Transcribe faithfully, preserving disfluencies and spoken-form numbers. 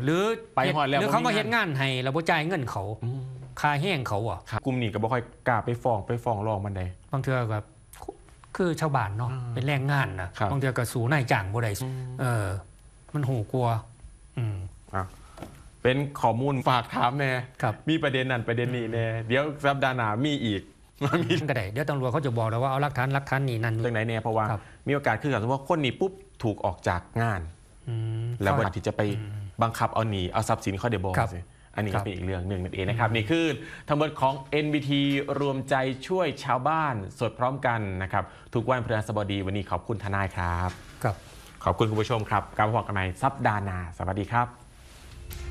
หรือไปหอดแล้วหรือเขามาเฮ็ดงานให้เราบ่จ่ายเงินเขาค่าแห้งเขาอ่ะกลุ่มนี้ก็บ่ค่อยกล้าไปฟ้องไปฟ้องร้องมันใดบางเทื่อแบบคือชาวบ้านเนาะเป็นแรงงานนะบางเทื่อก็สู่นายจ้างบ่ได้เออมันหูกลัวอืมอ่ะเป็นข้อมูลฝากถามแน่มีประเด็นนั้นประเด็นนี้แน่เดี๋ยวสัปดาห์หน้ามีอีกมีก็ได้เดี๋ยวตำรวจเขาจะบอกแล้วว่าเอาหลักฐานหลักฐานนี่นั่นเรื่องไหนเนี่ยเพราะว่ามีโอกาสคือสมมติว่าคนนี้ปุ๊บถูกออกจากงานแล้วบริษัทที่จะไปบังคับเอาหนีเอาทรัพย์สินเขาเดี๋ยวบอกสิอันนี้ก็เป็นอีกเรื่องหนึ่งนั่นเองนะครับนี่คือทั้งหมดของ เอ็น บี ที รวมใจช่วยชาวบ้านสดพร้อมกันนะครับทุกวันพฤหัสบดีวันนี้ขอบคุณทนายครับครับขอบคุณคุณผู้ชมครับกลับมาพบกันใหม่สัปดาห์หน้าสวัสดีครับ